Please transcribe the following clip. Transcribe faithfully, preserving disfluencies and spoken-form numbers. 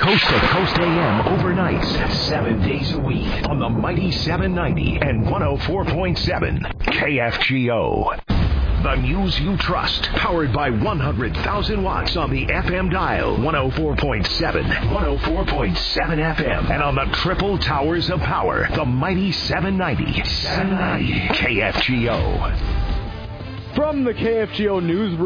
Coast to Coast A M overnights, seven days a week on the mighty seven ninety and one oh four point seven K F G O. The news you trust, powered by one hundred thousand watts on the F M dial, one oh four point seven, one oh four point seven F M, and on the triple towers of power, the mighty seven ninety, seven ninety K F G O. From the K F G O Newsroom.